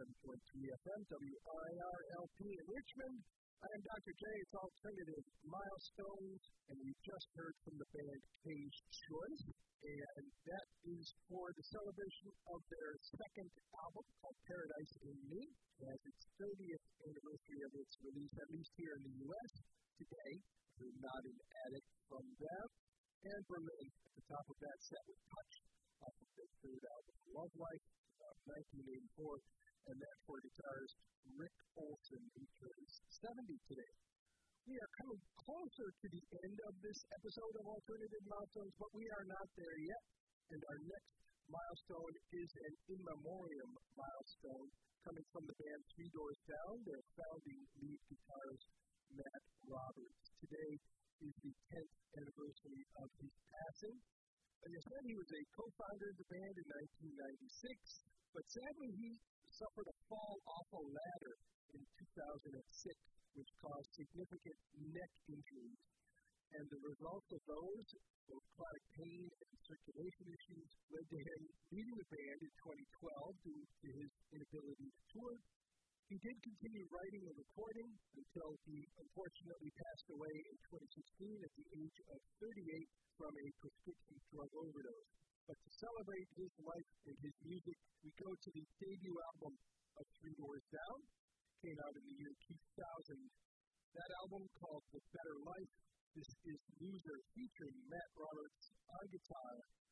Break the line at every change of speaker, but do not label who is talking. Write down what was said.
FM, WIRLP in Richmond. I am Dr. J. It's Alternative Milestones, and we just heard from the band Cage Choice, and that is for the celebration of their second album called Paradise in Me. It has its 30th anniversary of its release, at least here in the U.S. today. We're not an addict from them. And Berlin, at the top of that set, was touched off of their third album, Love Life, 1984, and that for guitarist Rick Olsen, who turns 70 today. We are coming closer to the end of this episode of Alternative Milestones, but we are not there yet, and our next milestone is an in memoriam milestone coming from the band Three Doors Down, their founding lead guitarist, Matt Roberts. Today is the 10th anniversary of his passing. Like I said, he was a co-founder of the band in 1996, but sadly he suffered a fall off a ladder in 2006, which caused significant neck injuries. And the results of those, both chronic pain and circulation issues, led to him leaving the band in 2012 due to his inability to tour. He did continue writing and recording until he unfortunately passed away in 2016 at the age of 38 from a prescription drug overdose. But to celebrate his life and his music, we go to the debut album of Three Doors Down. Came out in the year 2000. That album called The Better Life. This is Loser featuring Matt Roberts on guitar